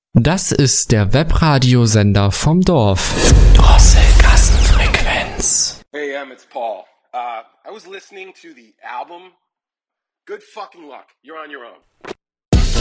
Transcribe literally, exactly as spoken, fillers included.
Das ist der Webradiosender vom Dorf. Drosselkassenfrequenz. Hey, um, it's Paul. Uh, I was listening to the album. Good fucking luck. You're on your own.